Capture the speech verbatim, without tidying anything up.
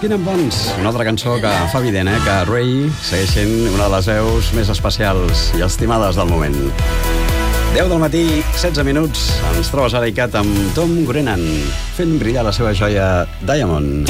Skin and Bones, una altra cançó que fa evident, eh, que Ray segueix sent una de les veus més especials i estimades del moment. deu del matí, setze minuts, ens trobes ara icat amb Tom Grennan fent brillar la seva joia Diamond.